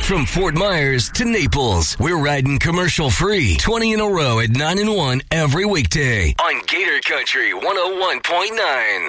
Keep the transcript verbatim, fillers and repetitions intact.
From Fort Myers to Naples, we're riding commercial free twenty in a row at nine and one every weekday on Gator Country one oh one point nine.